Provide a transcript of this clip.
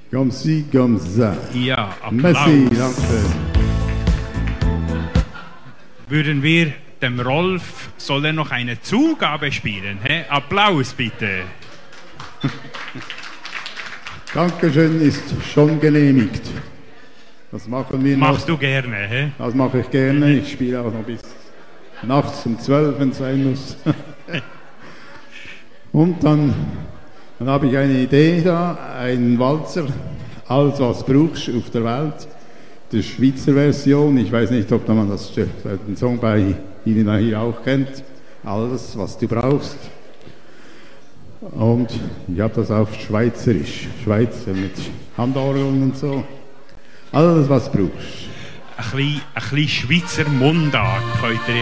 Comme ci, comme ça. Ja, Applaus. Merci, danke. Würden wir dem Rolf, soll er noch eine Zugabe spielen? Hä? Applaus bitte. Dankeschön ist schon genehmigt. Das machen wir Machst noch. du gerne, hä? Das mache ich gerne. Ich spiele auch noch bis nachts um 12, wenn es sein muss. Und dann habe ich eine Idee da, einen Walzer, alles was brauchst auf der Welt, die Schweizer Version. Ich weiß nicht, ob man den Song bei Ihnen hier auch kennt. Alles, was du brauchst. Und ich habe das auf Schweizerisch, Schweizer mit Handorgeln und so. Alles, was du brauchst. Ein bisschen Schweizer Mundart könnt ihr